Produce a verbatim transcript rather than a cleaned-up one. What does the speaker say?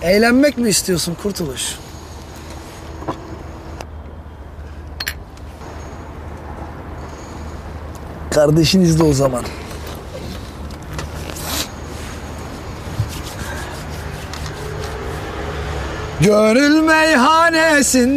Eğlenmek mi istiyorsun Kurtuluş? Kardeşin izle o zaman. Gönül meyhanesin